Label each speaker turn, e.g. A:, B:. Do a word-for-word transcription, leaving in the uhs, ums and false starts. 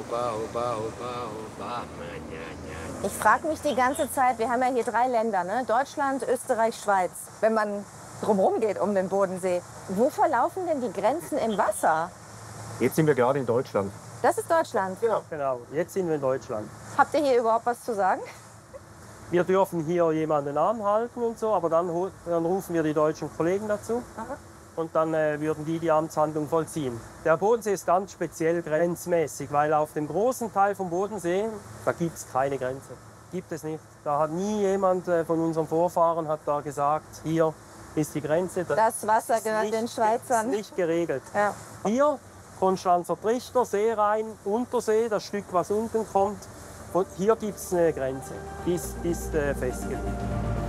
A: Huba, Huba, Huba, Huba.
B: Ich frage mich die ganze Zeit, wir haben ja hier drei Länder, ne? Deutschland, Österreich, Schweiz. Wenn man drumherum geht um den Bodensee, wo verlaufen denn die Grenzen im Wasser?
C: Jetzt sind wir gerade in Deutschland.
B: Das ist Deutschland.
C: Genau.
D: Genau, jetzt sind wir in Deutschland.
B: Habt ihr hier überhaupt was zu sagen?
D: Wir dürfen hier jemanden anhalten und so, aber dann, hu- dann rufen wir die deutschen Kollegen dazu. Und dann äh, würden die die Amtshandlung vollziehen. Der Bodensee ist ganz speziell grenzmäßig, weil auf dem großen Teil vom Bodensee, da gibt es keine Grenze. Gibt es nicht. Da hat nie jemand äh, von unseren Vorfahren hat da gesagt, hier ist die Grenze.
B: Das Wasser
D: ist
B: gehört
D: nicht-
B: den Schweizern.
D: Ist nicht geregelt.
B: Ja.
D: Hier, Konstanzer Trichter, Seerhein, Untersee, das Stück, was unten kommt. Und hier gibt es eine Grenze. Die ist, die ist äh, festgelegt.